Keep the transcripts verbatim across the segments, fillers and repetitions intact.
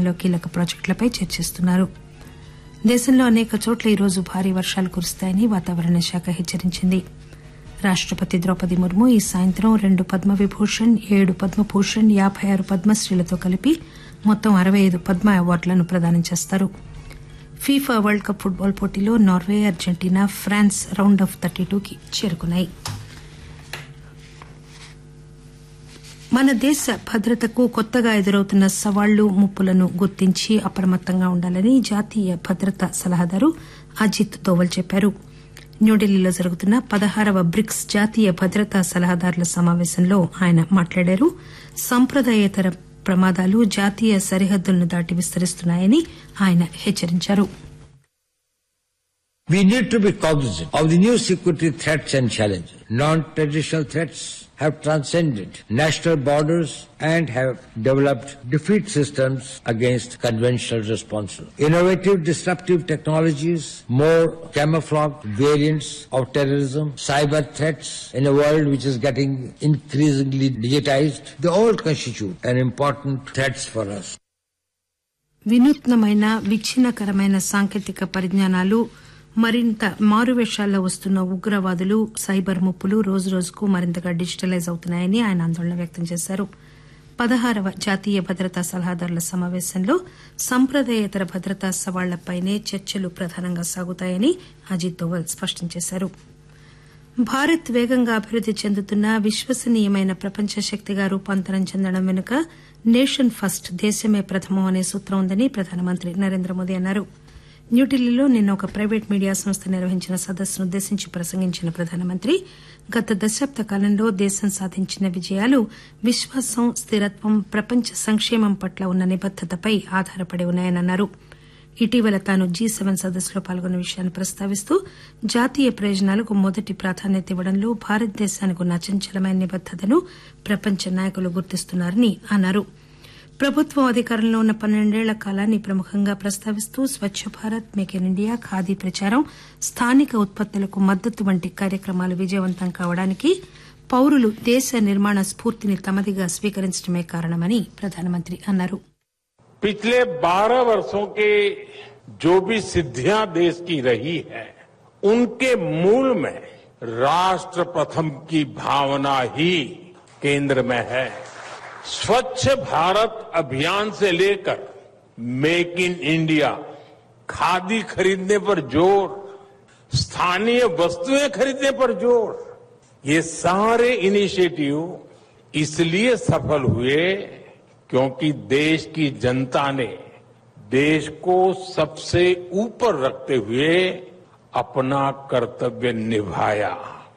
తెలంగాణలో కీలక ప్రాజెక్టులపై చర్చిస్తున్నారు. దేశంలో అనేక చోట్ల ఈరోజు భారీ వర్షాలు కురుస్తాయని వాతావరణ శాఖ హెచ్చరించింది. రాష్టపతి ద్రౌపది ముర్ము ఈ సాయంత్రం రెండు పద్మవిభూషణ్, ఏడు పద్మభూషణ్, యాబై ఆరు పద్మశ్రీలతో కలిపి మొత్తం అరవై ఐదు పద్మ అవార్డులను ప్రదానం చేస్తారు. ఫీఫా వరల్డ్ కప్ ఫుట్బాల్ పోటీలో Norway, Argentina, France round of thirty టూకి చేరుకున్నాయి. మన దేశ భద్రతకు కొత్తగా ఎదురవుతున్న సవాళ్లు, ముప్పులను గుర్తించి అప్రమత్తంగా ఉండాలని జాతీయ భద్రతా సలహాదారు అజిత్ దోవల్ చెప్పారు. న్యూఢిల్లీలో జరుగుతున్న పదహారవ బ్రిక్స్ జాతీయ భద్రతా సలహాదారుల సమావేశంలో ఆయన మాట్లాడారు. సంప్రదాయేతర ప్రమాదాలు జాతీయ సరిహద్దులను దాటి విస్తరిస్తున్నాయని ఆయన హెచ్చరించారు. We need to be cognizant of the new security threats and challenges. Non-traditional threats have transcended national borders and have developed defeat systems against conventional responses. Innovative disruptive technologies, more camouflaged variants of terrorism, cyber threats in a world which is getting increasingly digitized, they all constitute an important threats for us. వినూత్నమైన విచ్ఛిన్నకరమైన సాంకేతిక పరిజ్ఞానాలు, మరింత మారువేషాల్లో వస్తున్న ఉగ్రవాదులు, cyber ముప్పులు రోజురోజుకు మరింతగా digitalise అవుతున్నాయని ఆయన ఆందోళన వ్యక్తం చేశారు. పదహారవ జాతీయ భద్రతా సలహాదారుల సమావేశంలో సంప్రదాయేతర భద్రతా సవాళ్లపైనే చర్చలు ప్రధానంగా సాగుతాయని అజిత్ దోవల్ స్పష్టం చేశారు. భారత్ వేగంగా అభివృద్ది చెందుతున్న విశ్వసనీయమైన ప్రపంచ శక్తిగా రూపాంతరం చెందడం వెనుక నేషన్ ఫస్ట్, దేశమే ప్రథమం అనే సూత్రం ఉందని ప్రధానమంత్రి నరేంద్ర మోదీ అన్నారు. న్యూఢిల్లీలో నిన్న ఒక ప్రైవేట్ మీడియా సంస్థ నిర్వహించిన సదస్సును ఉద్దేశించి ప్రసంగించిన ప్రధానమంత్రి గత దశాబ్ద కాలంలో దేశం సాధించిన విజయాలు విశ్వాసం, స్థిరత్వం, ప్రపంచ సంక్షేమం పట్ల ఉన్న నిబద్దతపై ఆధారపడి ఉన్నాయని అన్నారు. ఇటీవల తాను జీ సెవెన్ సదస్సులో పాల్గొన్న విషయాన్ని ప్రస్తావిస్తూ జాతీయ ప్రయోజనాలకు మొదటి ప్రాధాన్యత ఇవ్వడంలో భారతదేశానికి ఉన్న అచంచలమైన నిబద్దతను ప్రపంచ నాయకులు గుర్తిస్తున్నారని అన్నారు. ప్రభుత్వం అధికారంలో ఉన్న పన్నెండేళ్ల కాలాన్ని ప్రముఖంగా ప్రస్తావిస్తూ Swachh Bharat, make in India, khadi ప్రచారం, స్థానిక ఉత్పత్తులకు మద్దతు వంటి కార్యక్రమాలు విజయవంతం కావడానికి పౌరులు దేశ నిర్మాణ స్ఫూర్తిని తమదిగా స్వీకరించడమే కారణమని ప్రధానమంత్రి అన్నారు. पिछले बारह वर्षों के जो भी सिद्धियां देश की रही है, उनके मूल में राष्ट्र प्रथम की भावना ही केंद्र में है. स्वच्छ भारत अभियान से लेकर मेक इन इंडिया, खादी खरीदने पर जोर, स्थानीय वस्तुएं खरीदने पर जोर, ये सारे इनिशिएटिव इसलिए सफल हुए क्योंकि देश की जनता ने देश को सबसे ऊपर रखते हुए अपना कर्तव्य निभाया.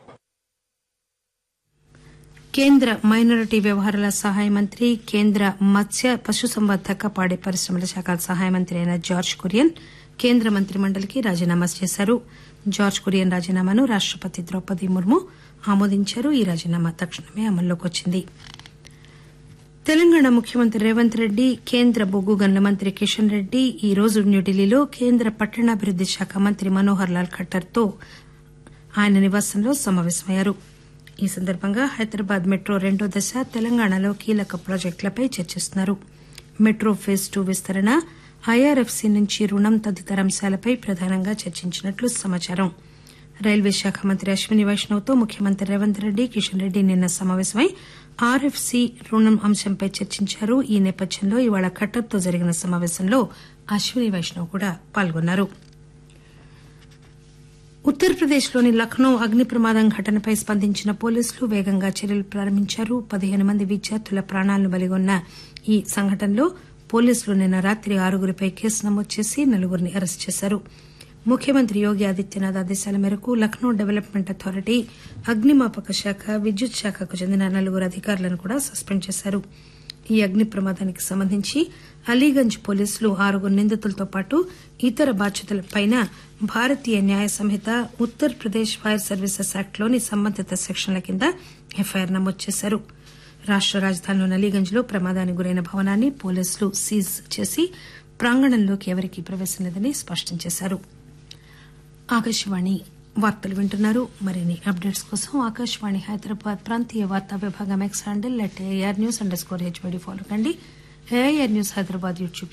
కేంద్ర మైనారిటీ వ్యవహారాల సహాయ మంత్రి, కేంద్ర మత్స్య పశుసంవర్ధక పాడి పరిశ్రమల శాఖల సహాయ మంత్రి అయిన జార్జ్ కురియన్ కేంద్ర మంత్రి మండలికి రాజీనామా చేశారు. జార్జ్ కురియన్ రాజీనామాను రాష్టపతి ద్రౌపది ముర్ము ఆమోదించారు. ఈ రాజీనామా తక్షణమే అమల్లోకి వచ్చింది. తెలంగాణ ముఖ్యమంత్రి రేవంత్ రెడ్డి, కేంద్ర బొగ్గు గనుల మంత్రి కిషన్ రెడ్డి ఈ రోజు న్యూఢిల్లీలో కేంద్ర పట్టణాభివృద్ది శాఖ మంత్రి మనోహర్ లాల్ ఖట్టర్ తో ఆయన నివాసంలో సమావేశమయ్యారు. ఈ సందర్భంగా హైదరాబాద్ మెట్రో రెండో దశ, తెలంగాణలో కీలక ప్రాజెక్టులపై చర్చిస్తున్నారు. మెట్రో ఫేజ్ టూ విస్తరణ, ఐఆర్ఎఫ్సీ నుంచి రుణం తదితర అంశాలపై ప్రధానంగా చర్చించినట్లు సమాచారం. రైల్వే శాఖ మంత్రి అశ్విని వైష్ణవ్ తో ముఖ్యమంత్రి రేవంత్ రెడ్డి, కిషన్ రెడ్డి నిన్న సమావేశమై ఆర్ఎఫ్సీ రుణం అంశంపై చర్చించారు. ఈ నేపథ్యంలో ఇవాళ ఖట్టర్తో జరిగిన సమావేశంలో అశ్విని వైష్ణవ్ కూడా పాల్గొన్నారు. ఉత్తరప్రదేశ్లోని లక్నో అగ్ని ప్రమాదం ఘటనపై స్పందించిన పోలీసులు వేగంగా చర్యలు ప్రారంభించారు. పదిహేను మంది విద్యార్థుల ప్రాణాలను బలిగొన్న ఈ సంఘటనలో పోలీసులు నిన్న రాత్రి ఆరుగురిపై కేసు నమోదు చేసి నలుగురిని అరెస్టు చేశారు. ముఖ్యమంత్రి యోగి ఆదిత్యనాథ్ ఆదేశాల మేరకు లక్నో డెవలప్మెంట్ అథారిటీ, అగ్నిమాపక శాఖ, విద్యుత్ శాఖకు చెందిన నలుగురు అధికారులను కూడా సస్పెండ్ చేశారు. ఈ అగ్ని ప్రమాదానికి సంబంధించి అలీగంజ్ పోలీసులు ఆరుగురు నిందితులతో పాటు ఇతర బాధ్యులపై భారతీయ న్యాయ సంహిత, ఉత్తరప్రదేశ్ ఫైర్ సర్వీసెస్ యాక్ట్లోని సంబంధిత సెక్షన్ల కింద ఎఫ్ఐఆర్ నమోదు చేశారు. రాష్ట రాజధానిలోని అలీగంజ్ లో ప్రమాదానికి గురైన భవనాన్ని పోలీసులు సీజ్ చేసి ప్రాంగణంలోకి ఎవరికీ ప్రవేశం లేదని స్పష్టం చేశారు. ఆకాశవాణి వార్తలు వింటున్నారు. మరిన్ని అప్డేట్స్ కోసం ఆకాశవాణి హైదరాబాద్ ప్రాంతీయ వార్తా విభాగం X handle at AR news under score HYD follow కండి. AIR news Hyderabad YouTube